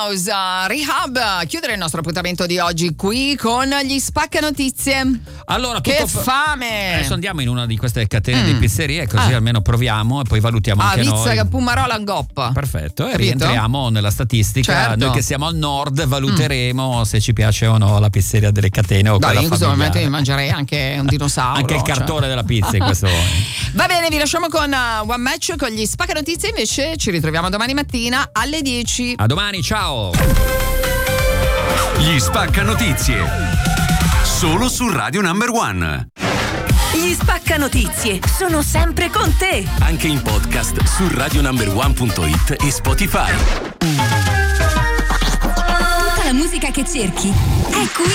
House, Rehab. Chiudere il nostro appuntamento di oggi qui con gli spaccanotizie. Allora, che fame! Adesso andiamo in una di queste catene di pizzerie, così almeno proviamo e poi valutiamo anche Vizza, noi. Pumarola, Angoppa. Perfetto, e Capito? rientriamo nella statistica. Certo. Noi che siamo al nord valuteremo se ci piace o no la pizzeria delle catene o Dai, quella in questo familiare. momento mi mangerei anche un dinosauro. Anche il cartone della pizza in questo momento. Va bene, vi lasciamo con One Match con gli spaccanotizie, invece ci ritroviamo domani mattina alle 10. A domani, ciao! Gli spaccanotizie. Solo su Radio Number One. Gli spaccanotizie sono sempre con te. Anche in podcast su radionumber1.it e Spotify. Tutta la musica che cerchi è qui.